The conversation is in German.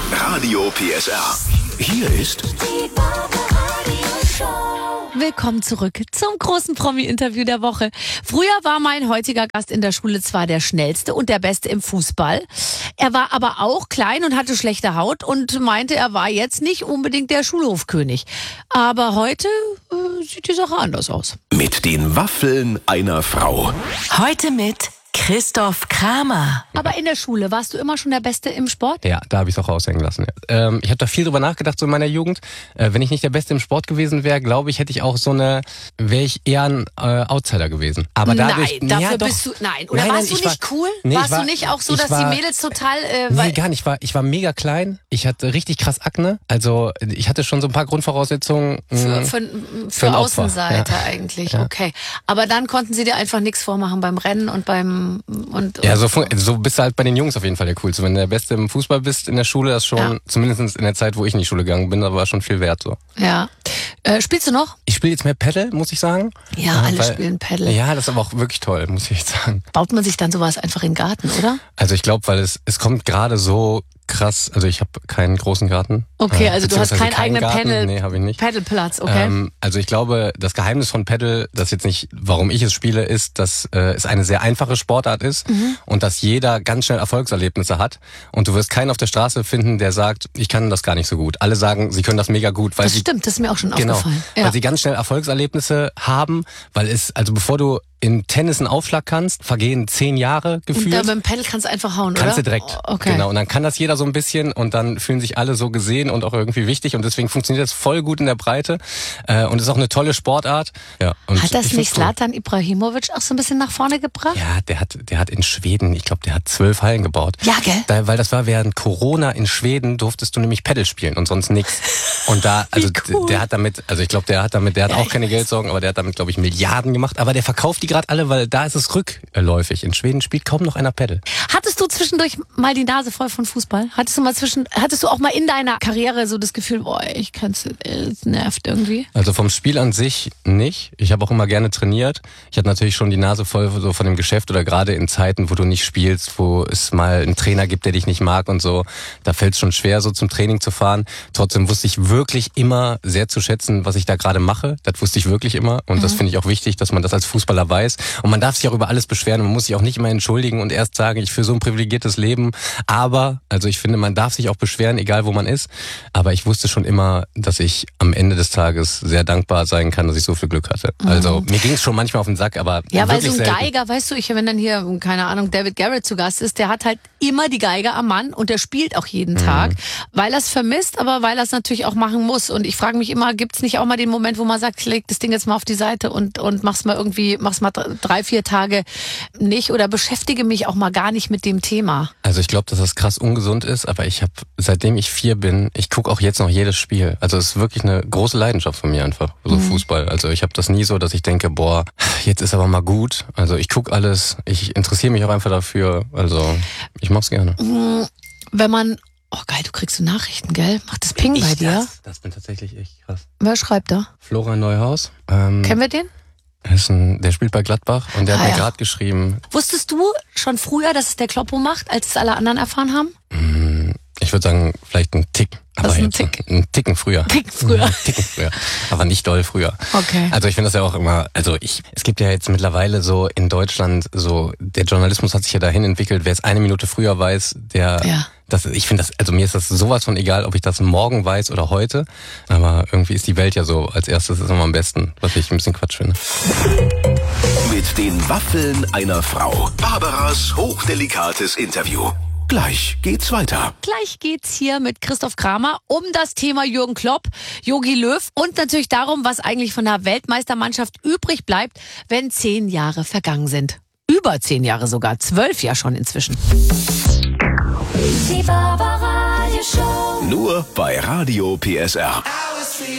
Radio PSR. Hier ist Die Barbaradio-Show. Willkommen zurück zum großen Promi-Interview der Woche. Früher war mein heutiger Gast in der Schule zwar der schnellste und der Beste im Fußball. Er war aber auch klein und hatte schlechte Haut und meinte, er war jetzt nicht unbedingt der Schulhofkönig. Aber heute sieht die Sache anders aus. mit den Waffeln einer Frau. Heute mit Christoph Kramer. Aber in der Schule warst du immer schon der Beste im Sport? Ja, da habe ich es auch raushängen lassen. Ja. Ich habe da viel drüber nachgedacht, so in meiner Jugend. Wenn ich nicht der Beste im Sport gewesen wäre, glaube ich, wäre ich eher ein Outsider gewesen. Aber dadurch, nein, dafür ja, doch. bist du, nein. Oder Nein, warst nein, du nicht cool? Nee, warst du nicht auch so, dass die Mädels total... Nee, gar nicht. Ich war mega klein. Ich hatte richtig krass Akne. Also ich hatte schon so ein paar Grundvoraussetzungen. Für ein Opfer, Außenseiter ja. eigentlich, Ja. okay. Aber dann konnten sie dir einfach nichts vormachen beim Rennen und Ja, so bist du halt bei den Jungs auf jeden Fall der Coolste. Wenn du der Beste im Fußball bist in der Schule, das schon, zumindest in der Zeit, wo ich in die Schule gegangen bin, da war schon viel wert so. Ja. Spielst du noch? Ich spiele jetzt mehr Paddle, muss ich sagen. Ja, alle spielen Paddle. Ja, das ist aber auch wirklich toll, muss ich sagen. Baut man sich dann sowas einfach in den Garten, oder? Also ich glaube, weil es kommt gerade so krass, also ich habe keinen großen Garten. Okay, also du hast beziehungsweise keinen eigenen Garten. Nee, habe ich nicht. Paddleplatz, okay. Also ich glaube, das Geheimnis von Paddle, das jetzt nicht, warum ich es spiele, ist, dass es eine sehr einfache Sportart ist und dass jeder ganz schnell Erfolgserlebnisse hat. Und du wirst keinen auf der Straße finden, der sagt, ich kann das gar nicht so gut. Alle sagen, sie können das mega gut. Weil Das stimmt, das ist mir auch schon genau, aufgefallen. Ja. weil sie ganz schnell Erfolgserlebnisse haben, also bevor du in Tennis einen Aufschlag kannst, vergehen 10 Jahre gefühlt. Und da beim Paddle kannst du einfach hauen, Kannst oder? du direkt. Okay. Genau. Und dann kann das jeder so ein bisschen und dann fühlen sich alle so gesehen und auch irgendwie wichtig und deswegen funktioniert das voll gut in der Breite und ist auch eine tolle Sportart. Ja, und Hat das ich nicht find's cool. Zlatan Ibrahimovic auch so ein bisschen nach vorne gebracht? Ja, der hat in Schweden, ich glaube, der hat 12 Hallen gebaut. Ja, gell? Weil das war während Corona in Schweden, durftest du nämlich Paddle spielen und sonst nichts. Und da, also cool. der hat auch keine Geldsorgen, aber der hat damit, glaube ich, Milliarden gemacht. Aber der verkauft die gerade alle, weil da ist es rückläufig. In Schweden spielt kaum noch einer Paddle. Hattest du zwischendurch mal die Nase voll von Fußball? Hattest du auch mal in deiner Karriere so das Gefühl, boah, es nervt irgendwie? Also vom Spiel an sich nicht. Ich habe auch immer gerne trainiert. Ich hatte natürlich schon die Nase voll so von dem Geschäft oder gerade in Zeiten, wo du nicht spielst, wo es mal einen Trainer gibt, der dich nicht mag und so. Da fällt es schon schwer, so zum Training zu fahren. Trotzdem wusste ich wirklich immer sehr zu schätzen, was ich da gerade mache. Das wusste ich wirklich immer. Und das finde ich auch wichtig, dass man das als Fußballer weiß. Und man darf sich auch über alles beschweren. Man muss sich auch nicht immer entschuldigen und erst sagen, ich führe so ein privilegiertes Leben. Aber, also ich finde, man darf sich auch beschweren, egal wo man ist. Aber ich wusste schon immer, dass ich am Ende des Tages sehr dankbar sein kann, dass ich so viel Glück hatte. Also mir ging es schon manchmal auf den Sack, aber Ja, weil wirklich so ein selten. Geiger, weißt du, wenn dann hier, keine Ahnung, David Garrett zu Gast ist, der hat halt immer die Geige am Mann und der spielt auch jeden Tag, weil er es vermisst, aber weil er es natürlich auch machen muss. Und ich frage mich immer, gibt's nicht auch mal den Moment, wo man sagt, ich leg das Ding jetzt mal auf die Seite und mach's mal 3-4 Tage nicht oder beschäftige mich auch mal gar nicht mit dem Thema. Also ich glaube, dass das krass ungesund ist, aber seitdem ich 4 bin, ich gucke auch jetzt noch jedes Spiel. Also es ist wirklich eine große Leidenschaft von mir einfach, so Fußball. Also ich habe das nie so, dass ich denke, boah, jetzt ist aber mal gut. Also ich gucke alles, ich interessiere mich auch einfach dafür. Also ich mach's gerne. Wenn man, oh geil, du kriegst so Nachrichten, gell? Macht das Ping bei dir? Das bin tatsächlich echt krass. Wer schreibt da? Florian Neuhaus. Kennen wir den? Der spielt bei Gladbach und der hat mir gerade geschrieben. Wusstest du schon früher, dass es der Kloppo macht, als es alle anderen erfahren haben? Ich würde sagen, vielleicht ein Tick. Aber Was ist ein jetzt Tick? Ein Ticken früher. Tick früher. Ein Ticken früher. Aber nicht doll früher. Okay. Also ich finde das ja auch immer, es gibt ja jetzt mittlerweile so in Deutschland so, der Journalismus hat sich ja dahin entwickelt, wer es 1 Minute früher weiß, ich finde das, also mir ist das sowas von egal, ob ich das morgen weiß oder heute. Aber irgendwie ist die Welt ja so, als erstes ist immer am besten, was ich ein bisschen Quatsch finde. Mit den Waffeln einer Frau. Barbaras hochdelikates Interview. Gleich geht's weiter. Gleich geht's hier mit Christoph Kramer um das Thema Jürgen Klopp, Jogi Löw und natürlich darum, was eigentlich von der Weltmeistermannschaft übrig bleibt, wenn 10 Jahre vergangen sind. Über 10 Jahre sogar, 12 ja schon inzwischen. Die Barbaradio-Show. Nur bei Radio PSR.